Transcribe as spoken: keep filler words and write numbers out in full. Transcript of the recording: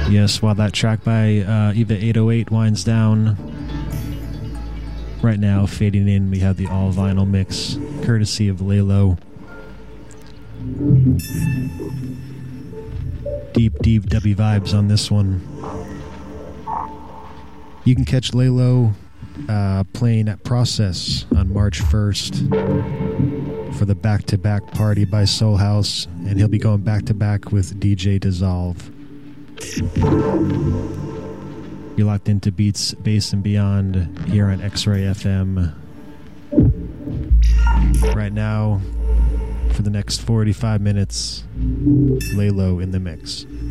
Yes, while that track by uh, Eva eight oh eight winds down, right now fading in, we have the all vinyl mix, courtesy of Lalo. Deep, deep Debbie vibes on this one. You can catch Lalo uh, playing at Process on March first for the back-to-back party by Soul House, and he'll be going back-to-back with D J Dissolve. You're locked into Beats, Bass, and Beyond here on X-Ray F M. Right now, for the next forty-five minutes, Lalo in the mix.